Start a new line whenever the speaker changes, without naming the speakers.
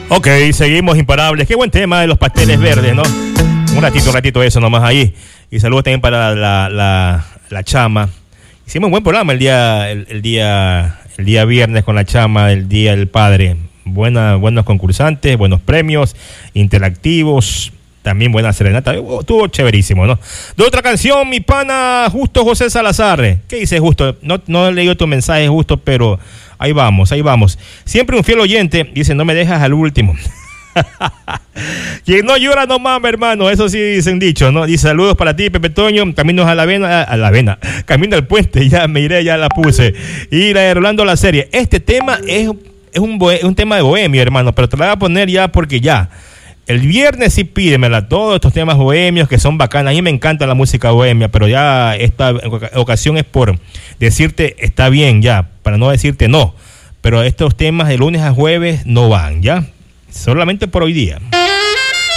Ok, seguimos imparables. Qué buen tema de los pasteles verdes, ¿no? Un ratito eso nomás ahí. Y saludos también para la Chama. Hicimos un buen programa el día viernes con la Chama, el Día del Padre. Buenos concursantes, buenos premios, interactivos, también buena serenata. Estuvo chéverísimo, ¿no? De otra canción, mi pana Justo José Salazar. ¿Qué dice Justo? No he leído tu mensaje, Justo, pero ahí vamos. Siempre un fiel oyente, dice, no me dejas al último. Quien no llora no mama, hermano. Eso sí dicen dicho, ¿no? Dice, saludos para ti, Pepe Toño. Caminos a la avena. Camino al puente, ya me iré, ya la puse. Y Rolando la serie. Este tema es un tema de bohemio, hermano, pero te lo voy a poner ya porque ya. El viernes sí pídemela, todos estos temas bohemios que son bacanas. A mí me encanta la música bohemia, pero ya esta ocasión es por decirte está bien ya, para no decirte no. Pero estos temas de lunes a jueves no van, ¿ya? Solamente por hoy día.